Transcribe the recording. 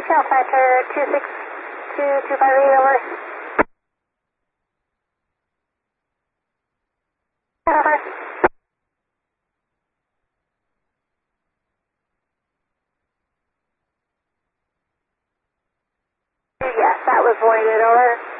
Shell Center 26258, over. Over. Yes, that was voided, over.